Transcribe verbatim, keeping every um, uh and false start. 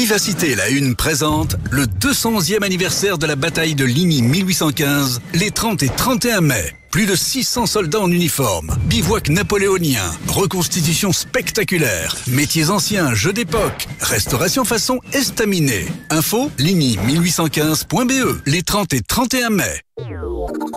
Vivacité, la Une présente le deux cent onzième anniversaire de la bataille de Ligny mille huit cent quinze, les trente et trente et un mai. Plus de six cents soldats en uniforme, bivouac napoléonien, reconstitution spectaculaire, métiers anciens, jeux d'époque, restauration façon estaminet. Info ligny mille huit cent quinze point b e, les trente et trente et un mai.